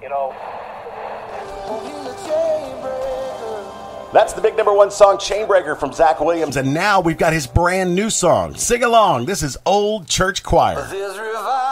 That's the big #1 song, Chainbreaker, from Zach Williams. And now we've got his brand new song. Sing along. This is Old Church Choir.